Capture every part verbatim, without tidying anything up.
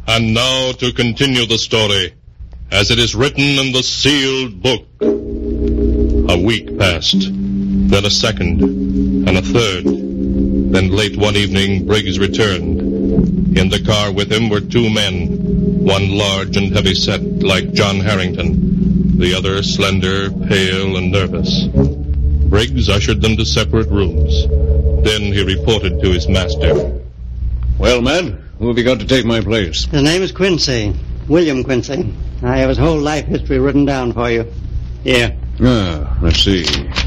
And now to continue the story, as it is written in the sealed book. A week passed, then a second, and a third. Then late one evening, Briggs returned. In the car with him were two men, one large and heavy-set like John Harrington, the other slender, pale, and nervous. Briggs ushered them to separate rooms. Then he reported to his master. Well, Matt, who have you got to take my place? His name is Quincy. William Quincy. I have his whole life history written down for you. Here. Ah, let's see.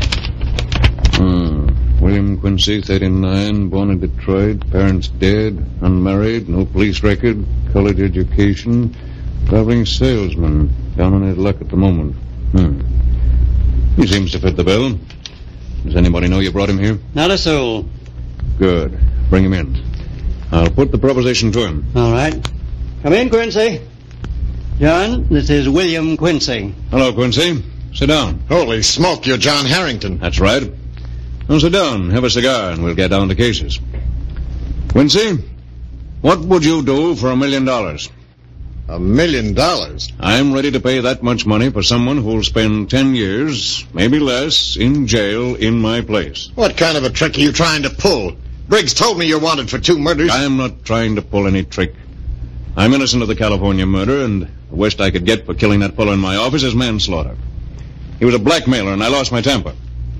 Hmm. William Quincy, thirty-nine, born in Detroit, parents dead, unmarried, no police record, college education, traveling salesman, down on his luck at the moment. Hmm. He seems to fit the bill. Does anybody know you brought him here? Not a soul. Good. Bring him in. I'll put the proposition to him. All right. Come in, Quincy. John, this is William Quincy. Hello, Quincy. Sit down. Holy smoke, you're John Harrington. That's right. Now sit down, have a cigar, and we'll get down to cases. Quincy, what would you do for a million dollars? A million dollars? I'm ready to pay that much money for someone who'll spend ten years, maybe less, in jail in my place. What kind of a trick are you trying to pull? Briggs told me you're wanted for two murders. I'm not trying to pull any trick. I'm innocent of the California murder, and the worst I could get for killing that fellow in my office is manslaughter. He was a blackmailer, and I lost my temper.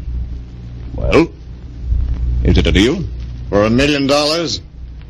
Well, is it a deal? For a million dollars?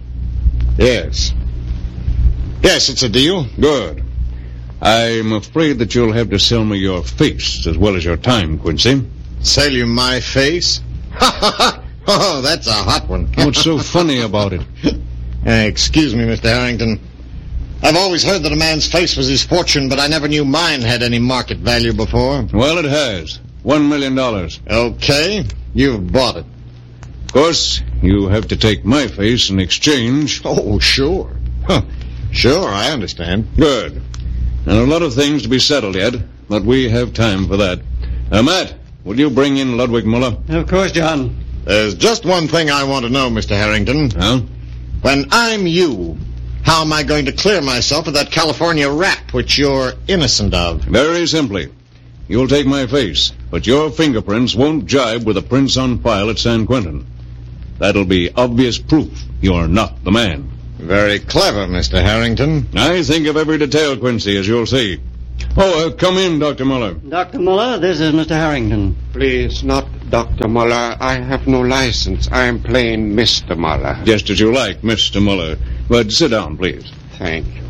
Yes. Yes, it's a deal. Good. I'm afraid that you'll have to sell me your face as well as your time, Quincy. Sell you my face? Ha ha ha! Oh, that's a hot one. What's so funny about it? Uh, excuse me, Mister Harrington. I've always heard that a man's face was his fortune, but I never knew mine had any market value before. Well, it has. One million dollars. Okay, you've bought it. Of course, you have to take my face in exchange. Oh, sure. Huh. Sure, I understand. Good. And a lot of things to be settled yet, but we have time for that. Uh, Matt, will you bring in Ludwig Muller? Of course, John. There's just one thing I want to know, Mister Harrington. Huh? When I'm you, how am I going to clear myself of that California rap which you're innocent of? Very simply. You'll take my face, but your fingerprints won't jibe with the prints on file at San Quentin. That'll be obvious proof you're not the man. Very clever, Mister Harrington. I think of every detail, Quincy, as you'll see. Oh, uh, come in, Doctor Muller. Doctor Muller, this is Mister Harrington. Please, not Doctor Muller. I have no license. I am plain Mister Muller. Just as you like, Mister Muller. But sit down, please. Thank you.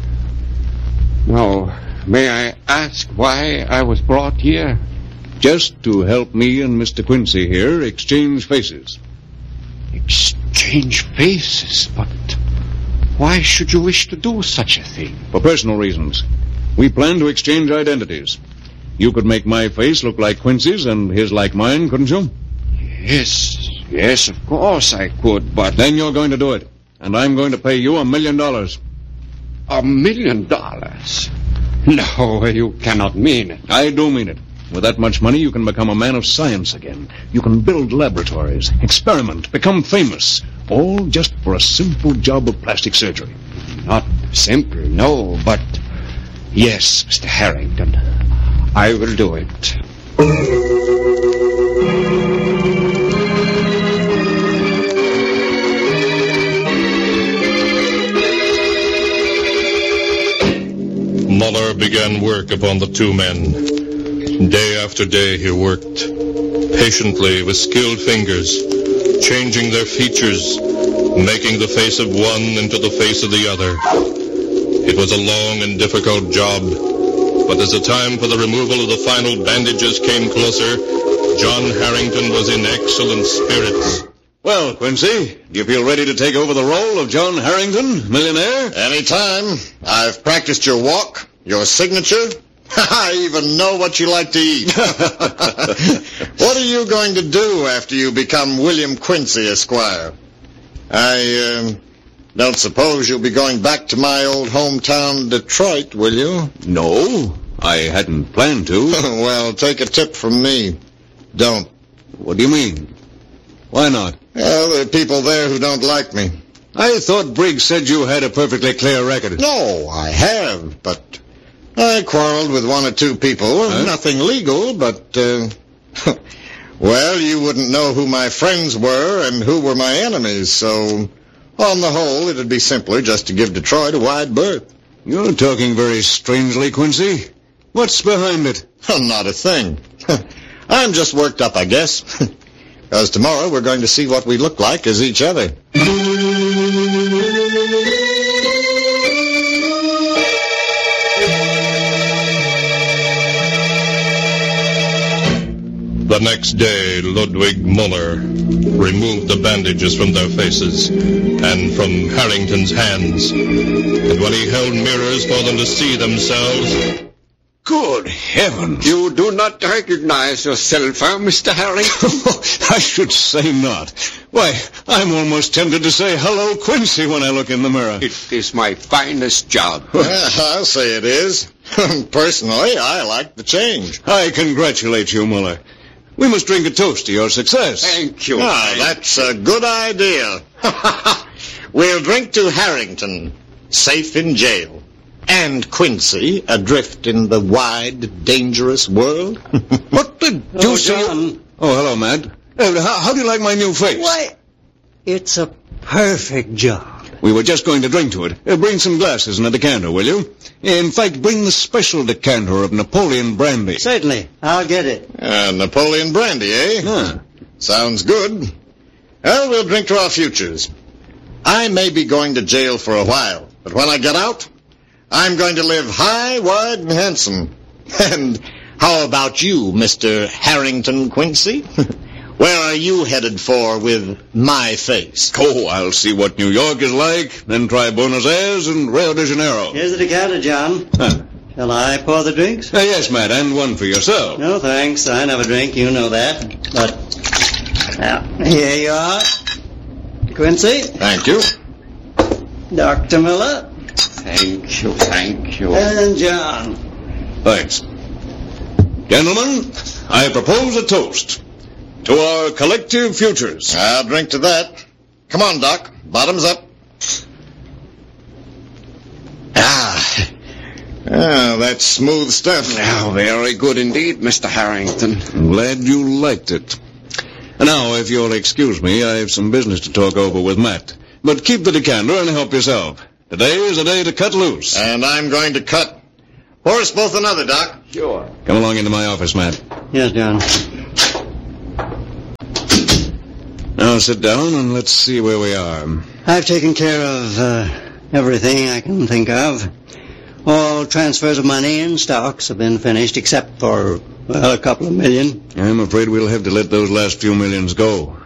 Now, may I ask why I was brought here? Just to help me and Mister Quincy here exchange faces. Exchange faces? But why should you wish to do such a thing? For personal reasons. We plan to exchange identities. You could make my face look like Quincy's and his like mine, couldn't you? Yes, yes, of course I could, but... Then you're going to do it. And I'm going to pay you a million dollars. A million dollars? No, you cannot mean it. I do mean it. With that much money, you can become a man of science again. You can build laboratories, experiment, become famous. All just for a simple job of plastic surgery. Not simple, no, but... Yes, Mister Harrington, I will do it. Muller began work upon the two men. Day after day he worked, patiently with skilled fingers, changing their features, making the face of one into the face of the other. It was a long and difficult job, but as the time for the removal of the final bandages came closer, John Harrington was in excellent spirits. Well, Quincy, do you feel ready to take over the role of John Harrington, millionaire? Anytime. I've practiced your walk, your signature. I even know what you like to eat. What are you going to do after you become William Quincy, Esquire? I, um... don't suppose you'll be going back to my old hometown, Detroit, will you? No, I hadn't planned to. Well, take a tip from me. Don't. What do you mean? Why not? Well, there are people there who don't like me. I thought Briggs said you had a perfectly clear record. No, I have, but I quarreled with one or two people. Huh? Nothing legal, but, uh, well, you wouldn't know who my friends were and who were my enemies, so on the whole, it'd be simpler just to give Detroit a wide berth. You're talking very strangely, Quincy. What's behind it? Not a thing. I'm just worked up, I guess. Because tomorrow we're going to see what we look like as each other. The next day, Ludwig Muller removed the bandages from their faces and from Harrington's hands. And when he held mirrors for them to see themselves... Good heavens! You do not recognize yourself, huh, Mister Harrington? I should say not. Why, I'm almost tempted to say hello, Quincy, when I look in the mirror. It is my finest job. Well, I'll say it is. Personally, I like the change. I congratulate you, Muller. We must drink a toast to your success. Thank you. Ah, that's a good idea. We'll drink to Harrington, safe in jail, and Quincy, adrift in the wide, dangerous world. What the Oh, deuce are John. you... Oh, hello, Matt. Uh, how, how do you like my new face? Why, it's a perfect job. We were just going to drink to it. Uh, bring some glasses and a decanter, will you? In fact, bring the special decanter of Napoleon brandy. Certainly. I'll get it. Uh, Napoleon brandy, eh? Huh. Sounds good. Well, we'll drink to our futures. I may be going to jail for a while, but when I get out, I'm going to live high, wide, and handsome. And how about you, Mister Harrington Quincy? Where are you headed for with my face? Oh, I'll see what New York is like, then try Buenos Aires and Rio de Janeiro. Here's the decanter, John. Huh. Shall I pour the drinks? Uh, yes, Matt, and one for yourself. No, thanks. I never drink. You know that. But, now, here you are. Quincy. Thank you. Doctor Miller. Thank you, thank you. And John. Thanks. Gentlemen, I propose a toast to our collective futures. I'll drink to that. Come on, Doc. Bottoms up. Ah. Ah, that's smooth stuff. Oh, very good indeed, Mister Harrington. I'm glad you liked it. And now, if you'll excuse me, I have some business to talk over with Matt. But keep the decanter and help yourself. Today is a day to cut loose. And I'm going to cut. Pour us both another, Doc. Sure. Come along into my office, Matt. Yes, John. Now sit down and let's see where we are. I've taken care of uh, everything I can think of. All transfers of money and stocks have been finished, except for, well, a couple of million. I'm afraid we'll have to let those last few millions go.